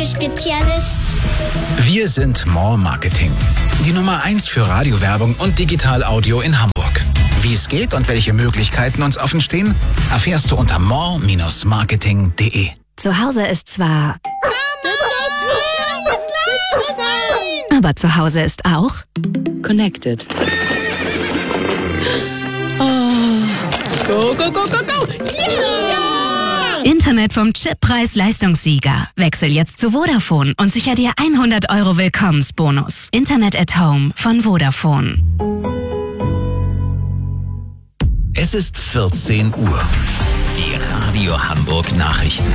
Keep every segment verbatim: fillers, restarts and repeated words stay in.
Radiospezialist. Wir sind More Marketing. Die Nummer eins für Radiowerbung und Digital-Audio in Hamburg. Wie es geht und welche Möglichkeiten uns offen stehen, erfährst du unter more Bindestrich marketing punkt de. Zu Hause ist zwar... Aber zu Hause ist auch... Connected. Oh. Go, go, go, go, go! Yeah! Internet vom Chip Preis-Leistungssieger. Wechsel jetzt zu Vodafone und sicher dir hundert Euro Willkommensbonus. Internet at Home von Vodafone. Es ist vierzehn Uhr. Die Radio Hamburg Nachrichten.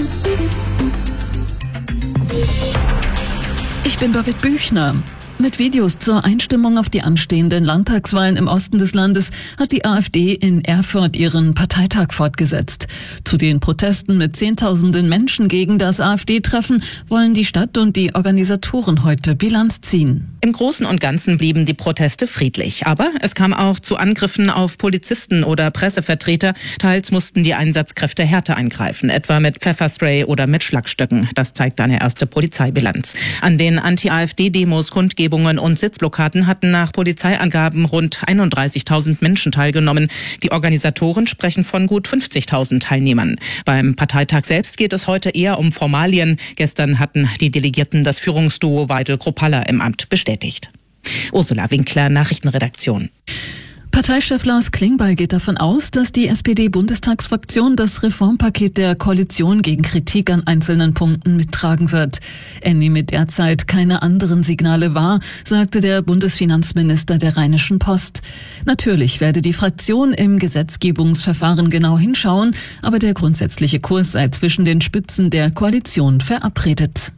Ich bin Babette Büchner. Mit Videos zur Einstimmung auf die anstehenden Landtagswahlen im Osten des Landes hat die AfD in Erfurt ihren Parteitag fortgesetzt. Zu den Protesten mit Zehntausenden Menschen gegen das AfD-Treffen wollen die Stadt und die Organisatoren heute Bilanz ziehen. Im Großen und Ganzen blieben die Proteste friedlich. Aber es kam auch zu Angriffen auf Polizisten oder Pressevertreter. Teils mussten die Einsatzkräfte härter eingreifen, etwa mit Pfefferspray oder mit Schlagstöcken. Das zeigt eine erste Polizeibilanz. An den Anti-AfD-Demos, Kundgebungen und Sitzblockaden hatten nach Polizeiangaben rund einunddreißigtausend Menschen teilgenommen. Die Organisatoren sprechen von gut fünfzigtausend Teilnehmern. Beim Parteitag selbst geht es heute eher um Formalien. Gestern hatten die Delegierten das Führungsduo Weidel-Kropalla im Amt bestätigt. Ursula Winkler, Nachrichtenredaktion. Parteichef Lars Klingbeil geht davon aus, dass die S P D-Bundestagsfraktion das Reformpaket der Koalition gegen Kritik an einzelnen Punkten mittragen wird. Er nehme derzeit keine anderen Signale wahr, sagte der Bundesfinanzminister der Rheinischen Post. Natürlich werde die Fraktion im Gesetzgebungsverfahren genau hinschauen, aber der grundsätzliche Kurs sei zwischen den Spitzen der Koalition verabredet.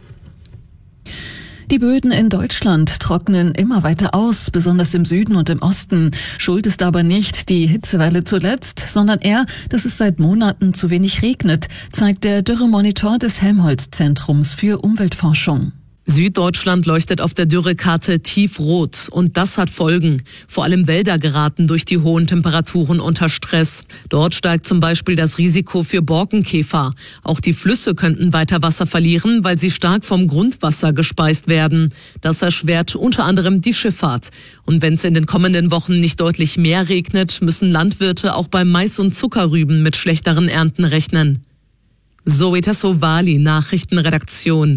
Die Böden in Deutschland trocknen immer weiter aus, besonders im Süden und im Osten. Schuld ist aber nicht die Hitzewelle zuletzt, sondern eher, dass es seit Monaten zu wenig regnet, zeigt der Dürremonitor des Helmholtz-Zentrums für Umweltforschung. Süddeutschland leuchtet auf der Dürrekarte tiefrot und das hat Folgen. Vor allem Wälder geraten durch die hohen Temperaturen unter Stress. Dort steigt zum Beispiel das Risiko für Borkenkäfer. Auch die Flüsse könnten weiter Wasser verlieren, weil sie stark vom Grundwasser gespeist werden. Das erschwert unter anderem die Schifffahrt. Und wenn es in den kommenden Wochen nicht deutlich mehr regnet, müssen Landwirte auch beim Mais und Zuckerrüben mit schlechteren Ernten rechnen. Zoe Tassovali, Nachrichtenredaktion.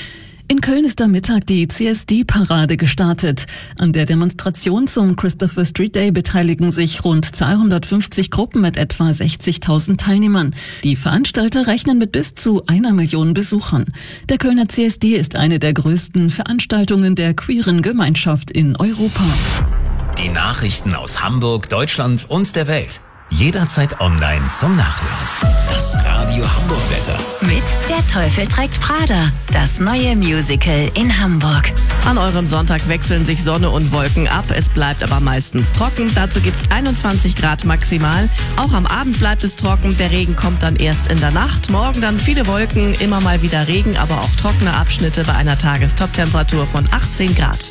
In Köln ist am Mittag die C S D-Parade gestartet. An der Demonstration zum Christopher Street Day beteiligen sich rund zweihundertfünfzig Gruppen mit etwa sechzigtausend Teilnehmern. Die Veranstalter rechnen mit bis zu einer Million Besuchern. Der Kölner C S D ist eine der größten Veranstaltungen der queeren Gemeinschaft in Europa. Die Nachrichten aus Hamburg, Deutschland und der Welt. Jederzeit online zum Nachhören. Das Radio Hamburg Wetter. Mit Der Teufel trägt Prada. Das neue Musical in Hamburg. An eurem Sonntag wechseln sich Sonne und Wolken ab. Es bleibt aber meistens trocken. Dazu gibt es einundzwanzig Grad maximal. Auch am Abend bleibt es trocken. Der Regen kommt dann erst in der Nacht. Morgen dann viele Wolken, immer mal wieder Regen, aber auch trockene Abschnitte bei einer Tagestoptemperatur von achtzehn Grad.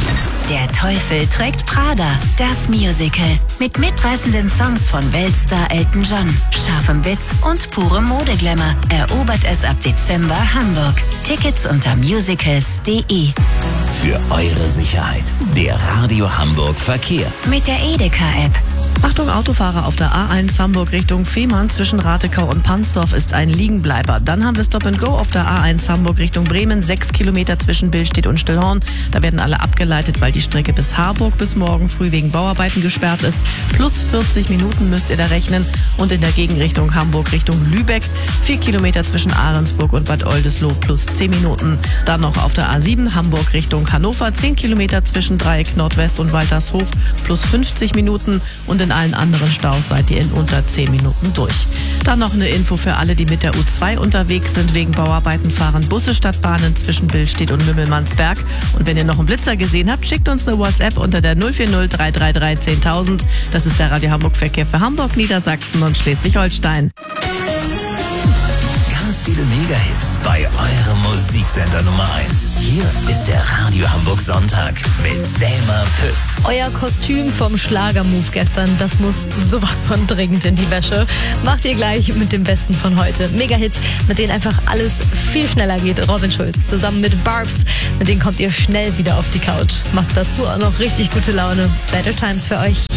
Der Teufel trägt Prada. Das Musical. Mit mitreißenden Songs von Weltstar Elton John, scharfem Witz und purem Modeglamour erobert es ab Dezember Hamburg. Tickets unter musicals punkt de. Für eure Sicherheit. Der Radio Hamburg Verkehr. Mit der Edeka-App. Achtung, Autofahrer auf der A eins Hamburg Richtung Fehmarn zwischen Ratekau und Pansdorf ist ein Liegenbleiber. Dann haben wir Stop and Go auf der A eins Hamburg Richtung Bremen, sechs Kilometer zwischen Billstedt und Stillhorn. Da werden alle abgeleitet, weil die Strecke bis Harburg bis morgen früh wegen Bauarbeiten gesperrt ist. Plus vierzig Minuten müsst ihr da rechnen. Und in der Gegenrichtung Hamburg Richtung Lübeck, vier Kilometer zwischen Ahrensburg und Bad Oldesloe plus zehn Minuten. Dann noch auf der A sieben Hamburg Richtung Hannover, zehn Kilometer zwischen Dreieck Nordwest und Waltershof plus fünfzig Minuten. Und in allen anderen Staus seid ihr in unter zehn Minuten durch. Dann noch eine Info für alle, die mit der U zwei unterwegs sind. Wegen Bauarbeiten fahren Busse statt Bahnen zwischen Billstedt und Mümmelmannsberg. Und wenn ihr noch einen Blitzer gesehen habt, schickt uns eine WhatsApp unter der null vier null drei drei drei zehntausend. Das ist der Radio Hamburg Verkehr für Hamburg, Niedersachsen und Schleswig-Holstein. Ganz viele Mega-Hits bei eurem Musiksender Nummer eins. Hier ist der Radio Hamburg Sonntag mit Selma Pütz. Euer Kostüm vom Schlagermove gestern, das muss sowas von dringend in die Wäsche. Macht ihr gleich mit dem Besten von heute. Mega-Hits, mit denen einfach alles viel schneller geht. Robin Schulz zusammen mit Barbs, mit denen kommt ihr schnell wieder auf die Couch. Macht dazu auch noch richtig gute Laune. Better Times für euch.